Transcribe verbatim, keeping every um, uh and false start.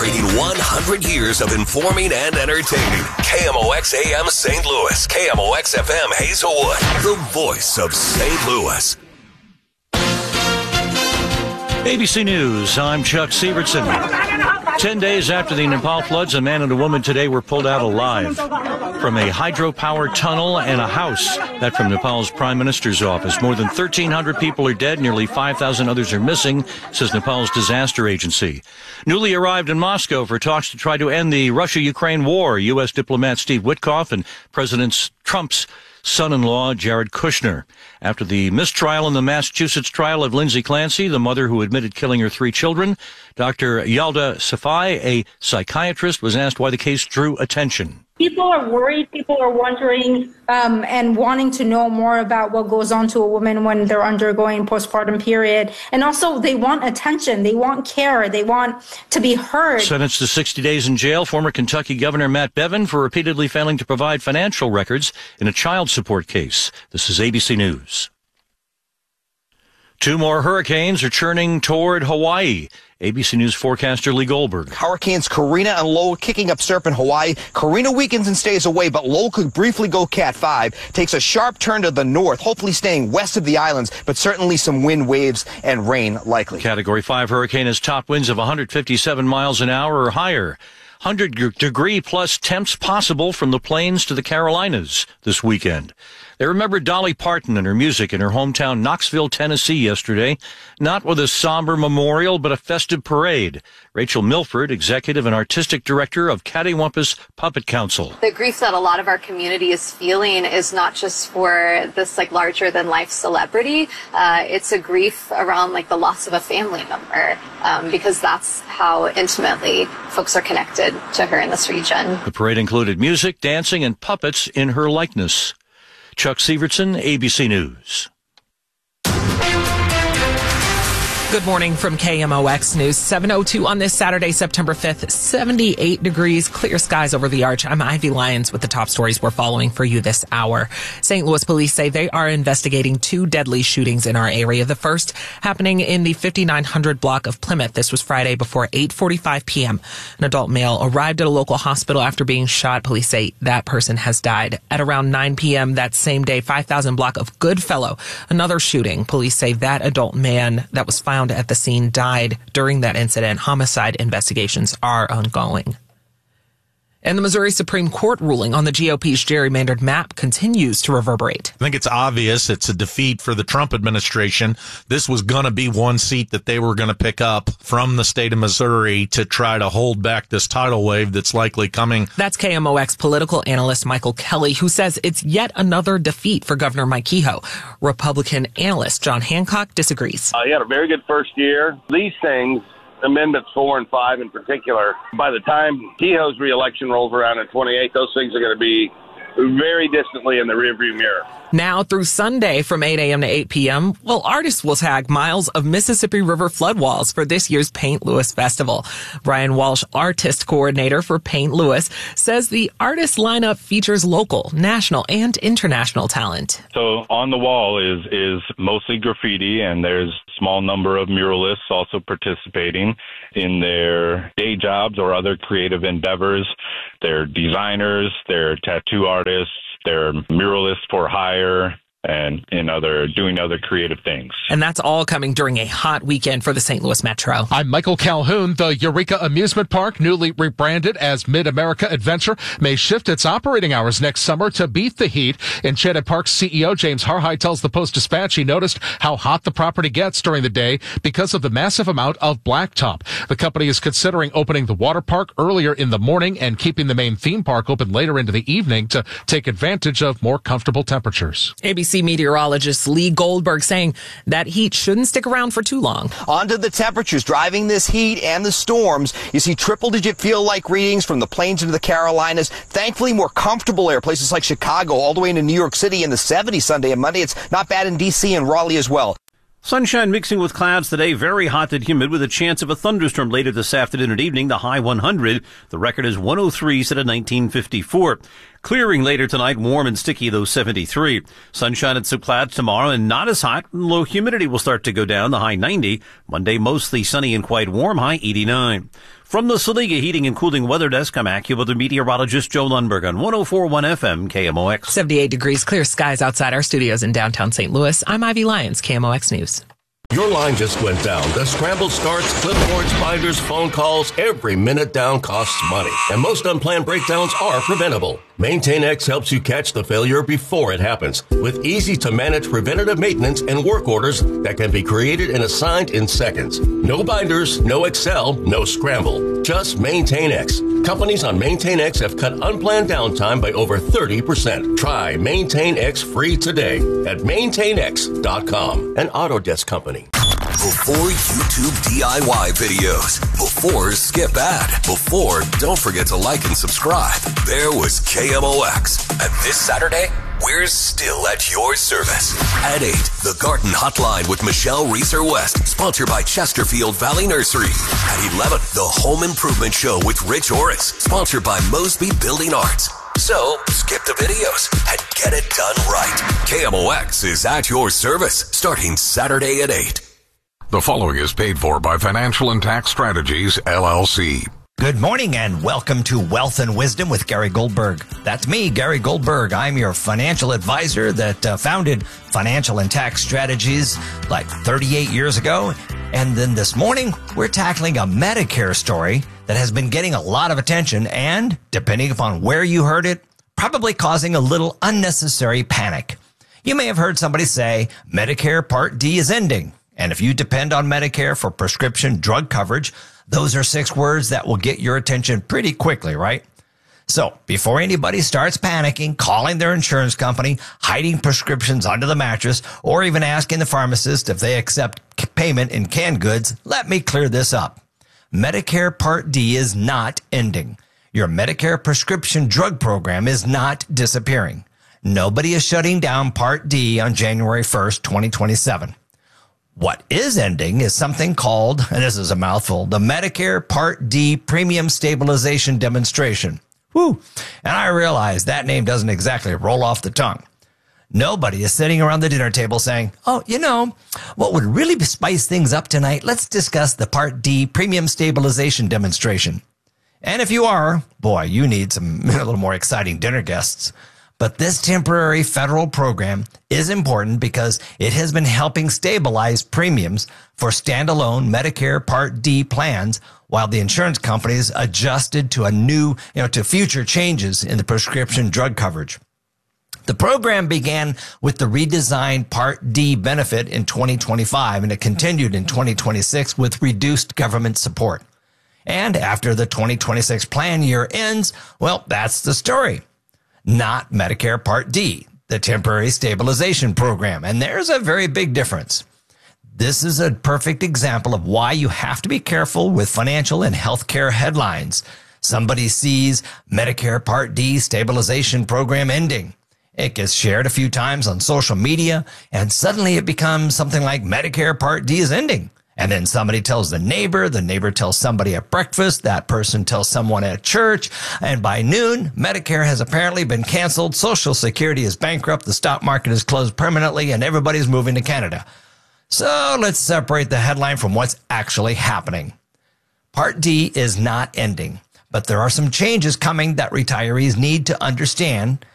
Celebrating one hundred years of informing and entertaining. K M O X A M Saint Louis. K M O X F M Hazelwood. The voice of Saint Louis. A B C News, I'm Chuck Sievertson. Ten days after the Nepal floods, a man and a woman today were pulled out alive from a hydropower tunnel and a house. That from Nepal's Prime Minister's office. More than thirteen hundred people are dead. Nearly five thousand others are missing, says Nepal's disaster agency. Newly arrived in Moscow for talks to try to end the Russia-Ukraine war, U S diplomat Steve Witkoff and President Trump's son-in-law, Jared Kushner. After the mistrial in the Massachusetts trial of Lindsay Clancy, the mother who admitted killing her three children, Doctor Yalda Safai, a psychiatrist, was asked why the case drew attention. People are worried. People are wondering um, and wanting to know more about what goes on to a woman when they're undergoing postpartum period. And also, they want attention. They want care. They want to be heard. Sentenced to sixty days in jail, former Kentucky Governor Matt Bevin for repeatedly failing to provide financial records in a child support case. This is A B C News. Two more hurricanes are churning toward Hawaii. A B C News forecaster Lee Goldberg. Hurricanes Karina and Lowell kicking up surf in Hawaii. Karina weakens and stays away, but Lowell could briefly go Cat five. Takes a sharp turn to the north, hopefully staying west of the islands, but certainly some wind, waves, and rain likely. Category five hurricane has top winds of one hundred fifty-seven miles an hour or higher. one hundred degree plus temps possible from the plains to the Carolinas this weekend. They remembered Dolly Parton and her music in her hometown Knoxville, Tennessee yesterday, not with a somber memorial, but a festive parade. Rachel Milford, executive and artistic director of Cattywampus Puppet Council. The grief that a lot of our community is feeling is not just for this like larger than life celebrity. Uh, it's a grief around like the loss of a family member, um, because that's how intimately folks are connected to her in this region. The parade included music, dancing, and puppets in her likeness. Chuck Sievertson, A B C News. Good morning from K M O X News. seven oh two on this Saturday, September fifth, seventy-eight degrees, clear skies over the arch. I'm Ivy Lyons with the top stories we're following for you this hour. Saint Louis police say they are investigating two deadly shootings in our area. The first happening in the fifty-nine hundred block of Plymouth. This was Friday before eight forty-five p.m. An adult male arrived at a local hospital after being shot. Police say that person has died. At around nine p.m. that same day, five thousand block of Goodfellow, another shooting. Police say that adult man that was found at the scene died during that incident. Homicide investigations are ongoing. And the Missouri Supreme Court ruling on the G O P's gerrymandered map continues to reverberate. I think it's obvious it's a defeat for the Trump administration. This was going to be one seat that they were going to pick up from the state of Missouri to try to hold back this tidal wave that's likely coming. That's K M O X political analyst Michael Kelly, who says it's yet another defeat for Governor Mike Kehoe. Republican analyst John Hancock disagrees. Uh, he had a very good first year. These things, Amendments four and five in particular, by the time Kehoe's reelection rolls around in twenty-eight, those things are going to be very distantly in the rearview mirror. Now through Sunday from eight a.m. to eight p.m., well, artists will tag miles of Mississippi River flood walls for this year's Paint Louis Festival. Brian Walsh, artist coordinator for Paint Louis, says the artist lineup features local, national, and international talent. So on the wall is is mostly graffiti, and there's a small number of muralists also participating in their day jobs or other creative endeavors. They're designers, they're tattoo artists, they're muralists for hire, and in other doing other creative things. And that's all coming during a hot weekend for the Saint Louis Metro. I'm Michael Calhoun. The Eureka Amusement Park, newly rebranded as Mid-America Adventure, may shift its operating hours next summer to beat the heat. Enchanted Park's C E O James Harhide tells the Post-Dispatch he noticed how hot the property gets during the day because of the massive amount of blacktop. The company is considering opening the water park earlier in the morning and keeping the main theme park open later into the evening to take advantage of more comfortable temperatures. A B C meteorologist Lee Goldberg saying that heat shouldn't stick around for too long. On to the temperatures driving this heat and the storms. You see triple-digit feel-like readings from the plains into the Carolinas. Thankfully, more comfortable air, places like Chicago, all the way into New York City in the seventies Sunday and Monday. It's not bad in D C and Raleigh as well. Sunshine mixing with clouds today, very hot and humid with a chance of a thunderstorm later this afternoon and evening, the high one hundred. The record is one oh three set of nineteen fifty-four. Clearing later tonight, warm and sticky, though seventy-three. Sunshine and some clouds tomorrow and not as hot. Low humidity will start to go down, the high ninety. Monday, mostly sunny and quite warm, high eighty-nine. From the Saliga Heating and Cooling Weather Desk, I'm AccuWeather meteorologist Joe Lundberg on one oh four point one F M K M O X. seventy-eight degrees, clear skies outside our studios in downtown Saint Louis. I'm Ivy Lyons, K M O X News. Your line just went down. The scrambled starts, clipboards, binders, phone calls, every minute down costs money. And most unplanned breakdowns are preventable. MaintainX helps you catch the failure before it happens with easy-to-manage preventative maintenance and work orders that can be created and assigned in seconds. No binders, no Excel, no scramble. Just MaintainX. Companies on MaintainX have cut unplanned downtime by over thirty percent. Try MaintainX free today at maintain x dot com, an Autodesk company. Before YouTube D I Y videos, before skip ad, before don't forget to like and subscribe, there was K M O X. And this Saturday, we're still at your service. At eight, the Garden Hotline with Michelle Reeser-West, sponsored by Chesterfield Valley Nursery. At eleven, the Home Improvement Show with Rich Orris, sponsored by Mosby Building Arts. So, skip the videos and get it done right. K M O X is at your service, starting Saturday at eight. The following is paid for by Financial and Tax Strategies, L L C. Good morning and welcome to Wealth and Wisdom with Gary Goldberg. That's me, Gary Goldberg. I'm your financial advisor that uh, founded Financial and Tax Strategies like thirty-eight years ago. And then this morning, we're tackling a Medicare story that has been getting a lot of attention and, depending upon where you heard it, probably causing a little unnecessary panic. You may have heard somebody say Medicare Part D is ending. And if you depend on Medicare for prescription drug coverage, those are six words that will get your attention pretty quickly, right? So before anybody starts panicking, calling their insurance company, hiding prescriptions under the mattress, or even asking the pharmacist if they accept payment in canned goods, let me clear this up. Medicare Part D is not ending. Your Medicare prescription drug program is not disappearing. Nobody is shutting down Part D on January first, twenty twenty-seven. What is ending is something called, and this is a mouthful, the Medicare Part D Premium Stabilization Demonstration. Whew. And I realize that name doesn't exactly roll off the tongue. Nobody is sitting around the dinner table saying, oh, you know, what would really spice things up tonight? Let's discuss the Part D Premium Stabilization Demonstration. And if you are, boy, you need some a little more exciting dinner guests. But this temporary federal program is important because it has been helping stabilize premiums for standalone Medicare Part D plans while the insurance companies adjusted to a new, you know, to future changes in the prescription drug coverage. The program began with the redesigned Part D benefit in twenty twenty-five, and it continued in twenty twenty-six with reduced government support. And after the twenty twenty-six plan year ends, well, that's the story. Not Medicare Part D, the temporary stabilization program. And there's a very big difference. This is a perfect example of why you have to be careful with financial and healthcare headlines. Somebody sees Medicare Part D stabilization program ending. It gets shared a few times on social media, and suddenly it becomes something like Medicare Part D is ending. And then somebody tells the neighbor, the neighbor tells somebody at breakfast, that person tells someone at church, and by noon, Medicare has apparently been canceled, Social Security is bankrupt, the stock market is closed permanently, and everybody's moving to Canada. So let's separate the headline from what's actually happening. Part D is not ending, but there are some changes coming that retirees need to understand,